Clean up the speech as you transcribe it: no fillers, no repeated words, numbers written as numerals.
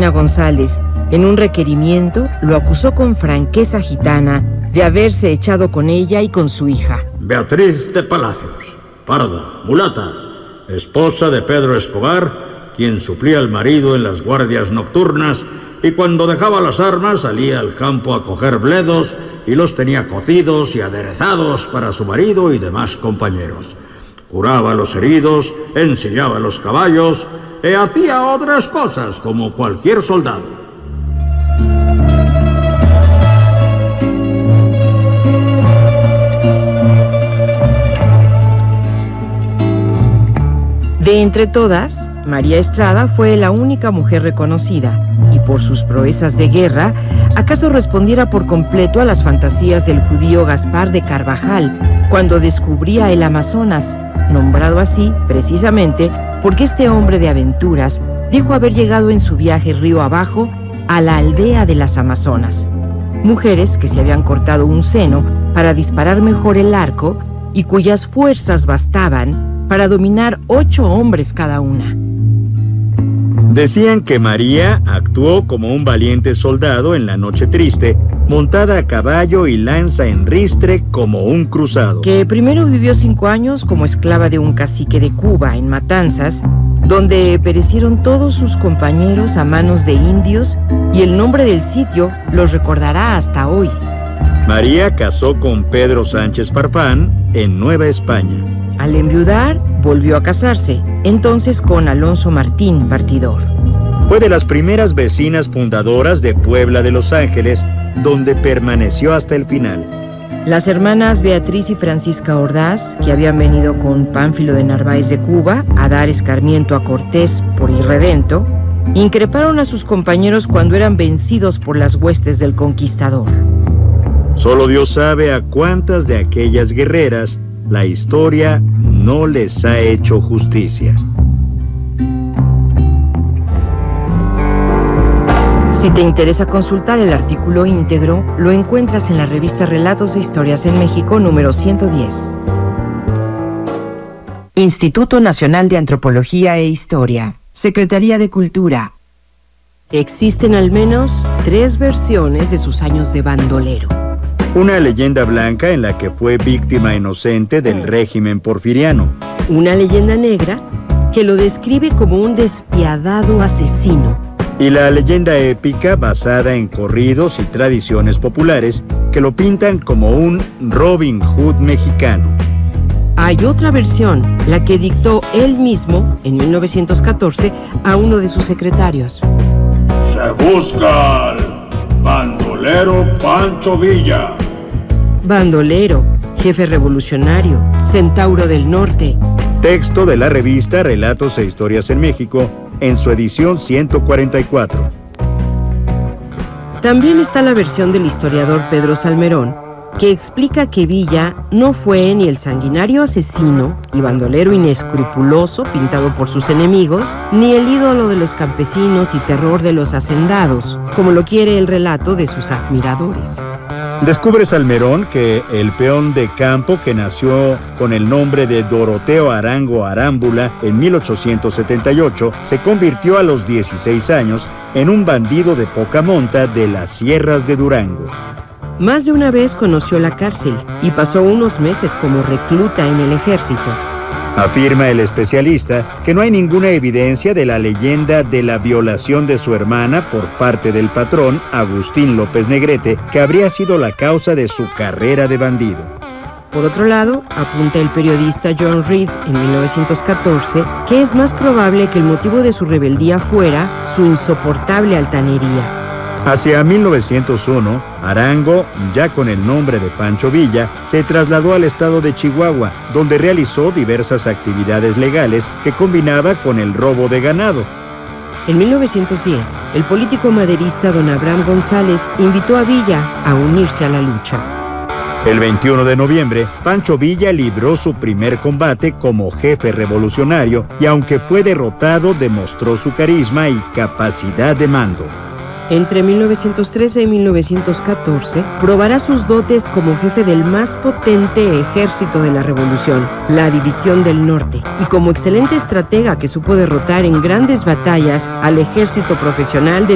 Josefina González, en un requerimiento, lo acusó con franqueza gitana de haberse echado con ella y con su hija. Beatriz de Palacios, parda, mulata, esposa de Pedro Escobar, quien suplía al marido en las guardias nocturnas y cuando dejaba las armas salía al campo a coger bledos y los tenía cocidos y aderezados para su marido y demás compañeros. Curaba a los heridos, ensillaba los caballos e hacía otras cosas como cualquier soldado. De entre todas, María Estrada fue la única mujer reconocida y por sus proezas de guerra, acaso respondiera por completo a las fantasías del judío Gaspar de Carvajal cuando descubría el Amazonas, nombrado así precisamente porque este hombre de aventuras dijo haber llegado en su viaje río abajo a la aldea de las Amazonas, mujeres que se habían cortado un seno para disparar mejor el arco y cuyas fuerzas bastaban para dominar 8 hombres cada una. Decían que María actuó como un valiente soldado en la Noche Triste, montada a caballo y lanza en ristre como un cruzado. Que primero vivió 5 años como esclava de un cacique de Cuba en Matanzas, donde perecieron todos sus compañeros a manos de indios y el nombre del sitio los recordará hasta hoy. María casó con Pedro Sánchez Farfán en Nueva España. Al enviudar, volvió a casarse, entonces con Alonso Martín Partidor. Fue de las primeras vecinas fundadoras de Puebla de Los Ángeles, donde permaneció hasta el final. Las hermanas Beatriz y Francisca Ordaz, que habían venido con Pánfilo de Narváez de Cuba a dar escarmiento a Cortés por irredento, increparon a sus compañeros cuando eran vencidos por las huestes del conquistador. Solo Dios sabe a cuántas de aquellas guerreras la historia no les ha hecho justicia. Si te interesa consultar el artículo íntegro, lo encuentras en la revista Relatos e Historias en México, número 110. Instituto Nacional de Antropología e Historia, Secretaría de Cultura. Existen al menos 3 versiones de sus años de bandolero. Una leyenda blanca en la que fue víctima inocente del régimen porfiriano. Una leyenda negra que lo describe como un despiadado asesino. Y la leyenda épica basada en corridos y tradiciones populares que lo pintan como un Robin Hood mexicano. Hay otra versión, la que dictó él mismo en 1914 a uno de sus secretarios. Se busca al bandolero Pancho Villa. Bandolero, jefe revolucionario, centauro del norte. Texto de la revista Relatos e Historias en México, en su edición 144. También está la versión del historiador Pedro Salmerón, que explica que Villa no fue ni el sanguinario asesino y bandolero inescrupuloso pintado por sus enemigos, ni el ídolo de los campesinos y terror de los hacendados, como lo quiere el relato de sus admiradores. Descubre Salmerón que el peón de campo que nació con el nombre de Doroteo Arango Arámbula en 1878 se convirtió a los 16 años en un bandido de poca monta de las sierras de Durango. Más de una vez conoció la cárcel y pasó unos meses como recluta en el ejército. Afirma el especialista que no hay ninguna evidencia de la leyenda de la violación de su hermana por parte del patrón, Agustín López Negrete, que habría sido la causa de su carrera de bandido. Por otro lado, apunta el periodista John Reed en 1914 que es más probable que el motivo de su rebeldía fuera su insoportable altanería. Hacia 1901, Arango, ya con el nombre de Pancho Villa, se trasladó al estado de Chihuahua, donde realizó diversas actividades legales que combinaba con el robo de ganado. En 1910, el político maderista don Abraham González invitó a Villa a unirse a la lucha. El 21 de noviembre, Pancho Villa libró su primer combate como jefe revolucionario y aunque fue derrotado, demostró su carisma y capacidad de mando. Entre 1913 y 1914, probará sus dotes como jefe del más potente ejército de la Revolución, la División del Norte, y como excelente estratega que supo derrotar en grandes batallas al ejército profesional de